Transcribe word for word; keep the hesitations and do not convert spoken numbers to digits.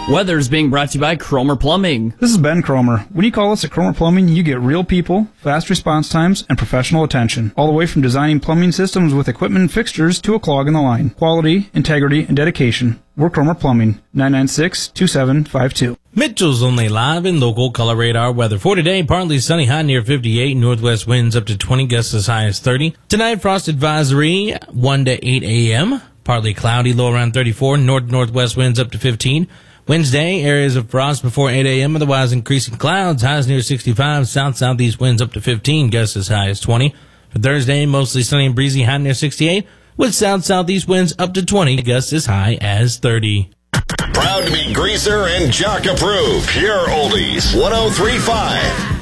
Weather is being brought to you by Cromer Plumbing. This is Ben Cromer. When you call us at Cromer Plumbing, you get real people, fast response times, and professional attention. All the way from designing plumbing systems with equipment and fixtures to a clog in the line. Quality, integrity, and dedication. We're Cromer Plumbing. nine nine six, two seven five two. Mitchell's Only Live and Local Color Radar weather. For today, partly sunny, high near fifty-eight. Northwest winds up to twenty, gusts as high as thirty. Tonight, frost advisory, one to eight a.m. Partly cloudy, low around thirty-four. North-northwest winds up to fifteen. Wednesday, areas of frost before eight a.m., otherwise increasing clouds, highs near sixty-five, south-southeast winds up to fifteen, gusts as high as twenty. For Thursday, mostly sunny and breezy, high near sixty-eight, with south-southeast winds up to twenty, gusts as high as thirty. Proud to be Greaser and Jock approved. Pure Oldies, one oh three point five.